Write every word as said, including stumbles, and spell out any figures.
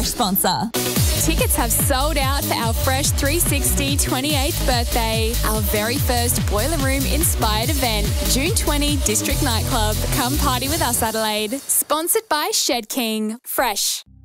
sponsor. Tickets have sold out for our Fresh three sixty twenty-eighth birthday, our very first Boiler Room inspired event, June twentieth, District Nightclub. Come party with us, Adelaide. Sponsored by Shed King. Fresh.